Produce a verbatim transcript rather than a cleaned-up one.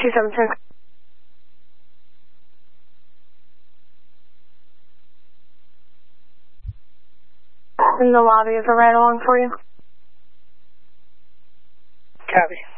two seven ten. In the lobby of a ride along for you. Copy.